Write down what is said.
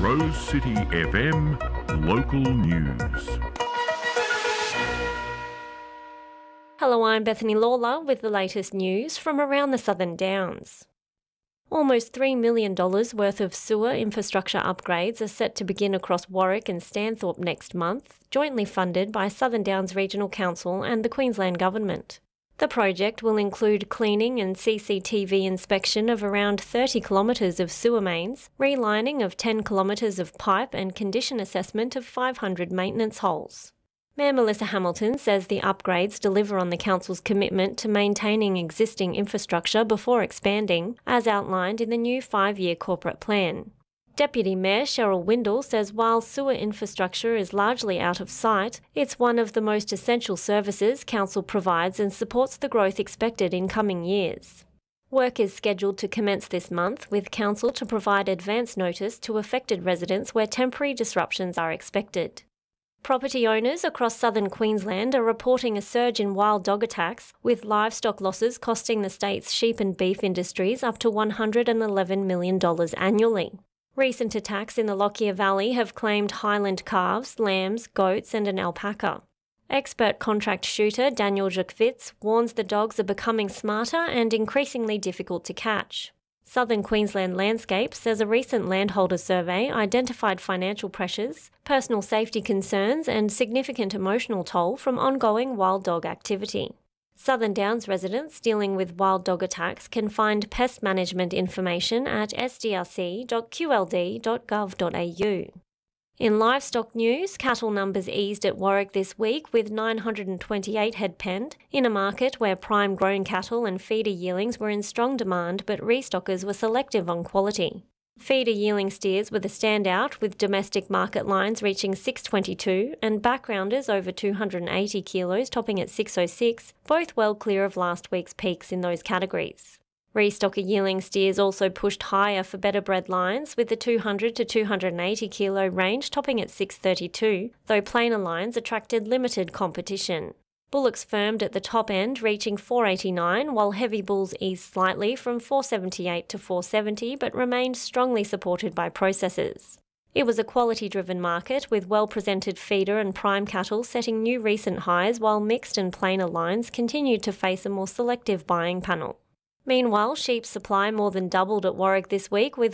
Rose City FM Local News. Hello, I'm Bethany Lawler with the latest news from around the Southern Downs. Almost $3 million worth of sewer infrastructure upgrades are set to begin across Warwick and Stanthorpe next month, jointly funded by Southern Downs Regional Council and the Queensland Government. The project will include cleaning and CCTV inspection of around 30 kilometres of sewer mains, relining of 10 kilometres of pipe and condition assessment of 500 maintenance holes. Mayor Melissa Hamilton says the upgrades deliver on the council's commitment to maintaining existing infrastructure before expanding, as outlined in the new 5-year corporate plan. Deputy Mayor Cheryl Windle says while sewer infrastructure is largely out of sight, it's one of the most essential services council provides and supports the growth expected in coming years. Work is scheduled to commence this month, with council to provide advance notice to affected residents where temporary disruptions are expected. Property owners across southern Queensland are reporting a surge in wild dog attacks, with livestock losses costing the state's sheep and beef industries up to $111 million annually. Recent attacks in the Lockyer Valley have claimed Highland calves, lambs, goats and an alpaca. Expert contract shooter Daniel Jakvitz warns the dogs are becoming smarter and increasingly difficult to catch. Southern Queensland Landscape says a recent landholder survey identified financial pressures, personal safety concerns and significant emotional toll from ongoing wild dog activity. Southern Downs residents dealing with wild dog attacks can find pest management information at sdrc.qld.gov.au. In livestock news, cattle numbers eased at Warwick this week with 928 head penned, in a market where prime grown cattle and feeder yearlings were in strong demand but restockers were selective on quality. Feeder yearling steers were the standout, with domestic market lines reaching 622 and backgrounders over 280 kilos topping at 606, both well clear of last week's peaks in those categories. Restocker yearling steers also pushed higher for better bred lines, with the 200 to 280 kilo range topping at 632, though plainer lines attracted limited competition. Bullocks firmed at the top end, reaching 489, while heavy bulls eased slightly from 478 to 470 but remained strongly supported by processors. It was a quality-driven market, with well-presented feeder and prime cattle setting new recent highs, while mixed and plainer lines continued to face a more selective buying panel. Meanwhile, sheep supply more than doubled at Warwick this week, with